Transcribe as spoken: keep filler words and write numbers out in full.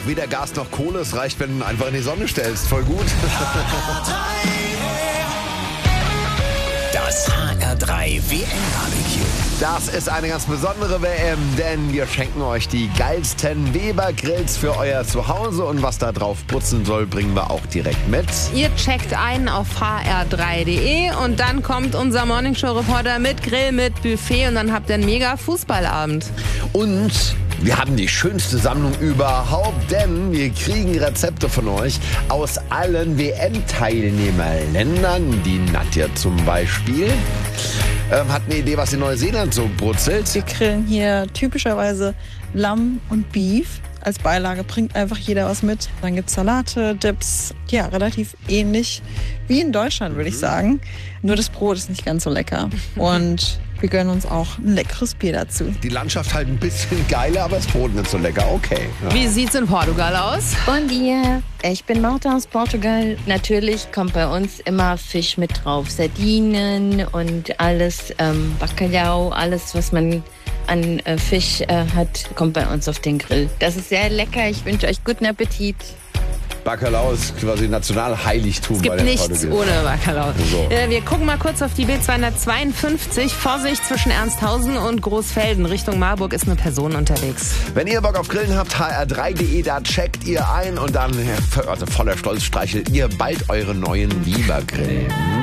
weder Gas noch Kohle. Es reicht, wenn du ihn einfach in die Sonne stellst. Voll gut. Das H R drei W M-Barbecue. Das ist eine ganz besondere W M, denn wir schenken euch die geilsten Weber-Grills für euer Zuhause. Und was da drauf putzen soll, bringen wir auch direkt mit. Ihr checkt ein auf h r drei punkt d e und dann kommt unser Morningshow-Reporter mit Grill, mit Buffet und dann habt ihr einen mega Fußballabend. Und wir haben die schönste Sammlung überhaupt, denn wir kriegen Rezepte von euch aus allen W M-Teilnehmerländern. Die Nadja zum Beispiel ähm, hat eine Idee, was in Neuseeland so brutzelt. Wir grillen hier typischerweise Lamm und Beef. Als Beilage bringt einfach jeder was mit. Dann gibt's Salate, Dips. Ja, relativ ähnlich wie in Deutschland, würde ich sagen. Nur das Brot ist nicht ganz so lecker. Und wir gönnen uns auch ein leckeres Bier dazu. Die Landschaft halt ein bisschen geiler, aber das Brot nicht so lecker. Okay. Ja. Wie sieht's in Portugal aus? Bom dia, ich bin Marta aus Portugal. Natürlich kommt bei uns immer Fisch mit drauf. Sardinen und alles, ähm, Bacalhau, alles, was man an äh, Fisch äh, hat, kommt bei uns auf den Grill. Das ist sehr lecker. Ich wünsche euch guten Appetit. Bacalhau ist quasi Nationalheiligtum. Es gibt bei den nichts Portugiesen. ohne Bacalhau. So. Äh, wir gucken mal kurz auf die B zweihundertzweiundfünfzig. Vorsicht, zwischen Ernsthausen und Großfelden. Richtung Marburg ist eine Person unterwegs. Wenn ihr Bock auf Grillen habt, h r drei punkt d e, da checkt ihr ein und dann, also voller Stolz, streichelt ihr bald euren neuen Weber-Grill.